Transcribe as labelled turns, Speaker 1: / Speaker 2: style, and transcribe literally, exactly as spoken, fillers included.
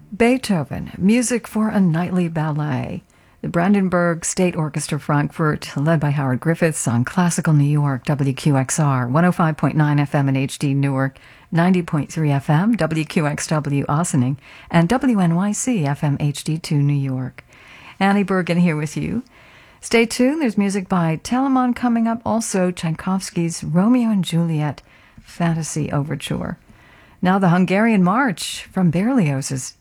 Speaker 1: Beethoven, Music for a Nightly Ballet. The Brandenburg State Orchestra Frankfurt, led by Howard Griffiths on Classical New York, W Q X R, one oh five point nine F M in H D Newark, ninety point three F M, W Q X W Ossining, and W N Y C F M H D two New York. Annie Bergen here with you. Stay tuned, there's music by Telemann coming up, also Tchaikovsky's Romeo and Juliet Fantasy Overture. Now the Hungarian March from Berlioz's